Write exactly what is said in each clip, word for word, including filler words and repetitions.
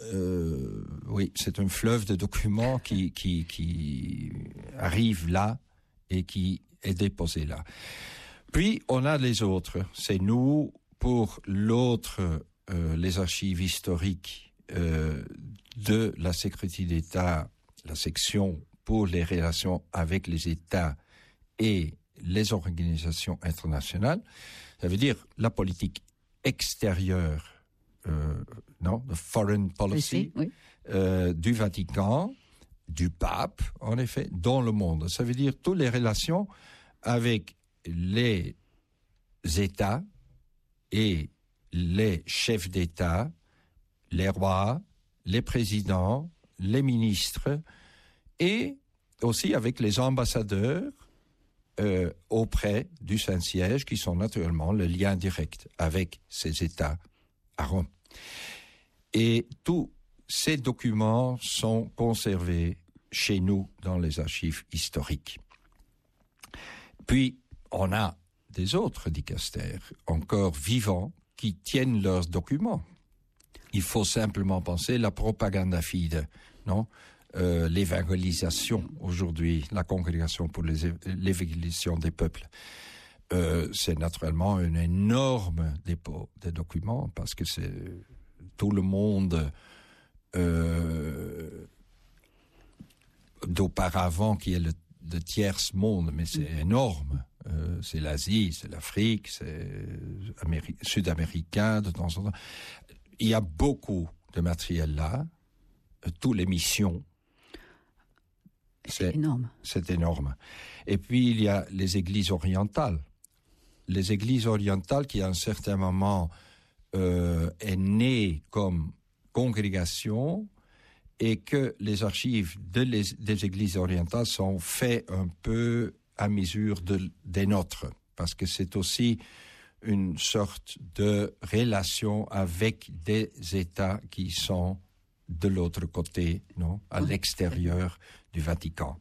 euh, oui, c'est un fleuve de documents qui, qui, qui arrive là et qui est déposé là. Puis, on a les autres. C'est nous, pour l'autre, euh, les archives historiques euh, de la sécurité d'État, la section pour les relations avec les États et les organisations internationales. Ça veut dire la politique extérieure, euh, non, the foreign policy, oui. euh, du Vatican, du pape, en effet, dans le monde. Ça veut dire toutes les relations avec les États et les chefs d'État, les rois, les présidents, les ministres, et aussi avec les ambassadeurs euh, auprès du Saint-Siège, qui sont naturellement le lien direct avec ces États à Rome. Et tous ces documents sont conservés chez nous dans les archives historiques. Puis, on a des autres dicastères encore vivants qui tiennent leurs documents. Il faut simplement penser la propaganda fide, non? Euh, l'évangélisation aujourd'hui, la congrégation pour les, l'évangélisation des peuples. Euh, c'est naturellement un énorme dépôt de documents parce que c'est tout le monde euh, d'auparavant qui est le, le tiers monde, mais c'est énorme. Euh, c'est l'Asie, c'est l'Afrique, c'est Améri- sud-américain de temps en temps. Il y a beaucoup de matériel là, euh, toutes les missions. C'est, c'est énorme. C'est énorme. Et puis il y a les églises orientales. Les églises orientales qui à un certain moment euh, est née comme congrégation et que les archives de les, des églises orientales sont faites un peu à mesure de, des nôtres, parce que c'est aussi une sorte de relation avec des États qui sont de l'autre côté, non, à l'extérieur du Vatican,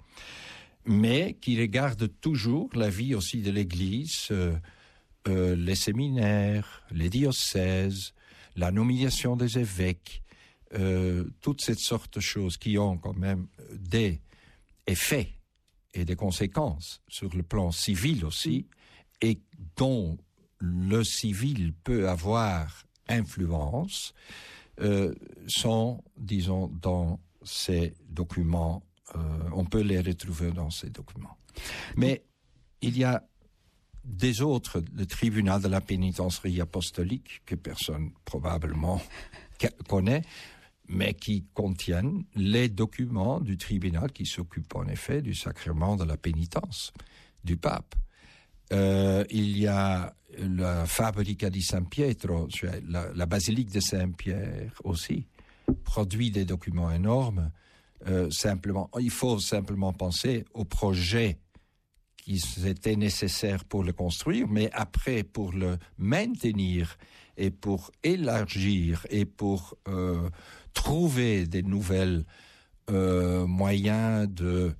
mais qui regardent toujours la vie aussi de l'Église, euh, euh, les séminaires, les diocèses, la nomination des évêques, euh, toutes ces sortes de choses qui ont quand même des effets et des conséquences sur le plan civil aussi, et dont le civil peut avoir influence, euh, sont, disons, dans ces documents. Euh, on peut les retrouver dans ces documents. Mais il y a des autres, le tribunal de la pénitencerie apostolique, que personne probablement connaît, mais qui contiennent les documents du tribunal qui s'occupe en effet du sacrement de la pénitence du pape. Euh, il y a la Fabbrica di San Pietro, la, la basilique de Saint-Pierre aussi, produit des documents énormes. Euh, simplement, il faut simplement penser au projet qui était nécessaire pour le construire, mais après pour le maintenir et pour élargir et pour euh, trouver des nouvelles euh, moyens de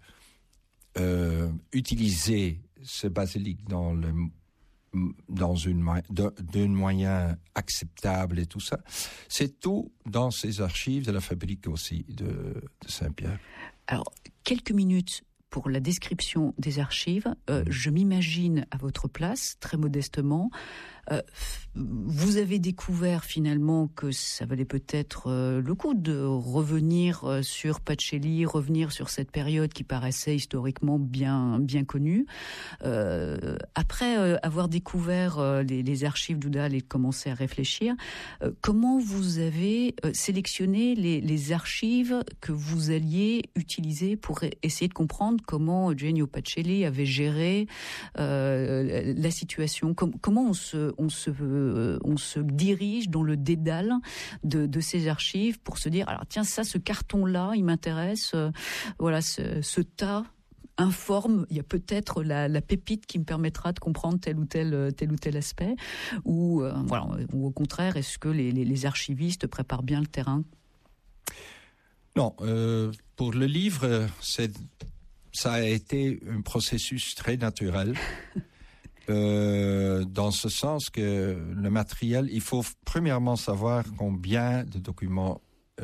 euh, utiliser ce basilique dans le dans une d'un moyen acceptable et tout ça, c'est tout dans ces archives de la fabrique aussi de, de Saint-Pierre. Alors quelques minutes pour la description des archives. Euh, mmh. Je m'imagine à votre place, très modestement, euh, vous avez découvert finalement que ça valait peut-être euh, le coup de revenir euh, sur Pacelli, revenir sur cette période qui paraissait historiquement bien bien connue. Euh, après euh, avoir découvert euh, les, les archives d'Oudal et commencer à réfléchir, euh, comment vous avez euh, sélectionné les, les archives que vous alliez utiliser pour essayer de comprendre comment Eugenio Pacelli avait géré euh, la situation, Com- comment on se on se euh, on se dirige dans le dédale de de ces archives pour se dire alors tiens ça ce carton là il m'intéresse, euh, voilà ce, ce tas informe, il y a peut-être la, la pépite qui me permettra de comprendre tel ou tel tel ou tel aspect, ou euh, voilà, ou au contraire est-ce que les, les les archivistes préparent bien le terrain? Non, euh, pour le livre, c'est ça a été un processus très naturel. Euh, dans ce sens que le matériel, il faut premièrement savoir combien de documents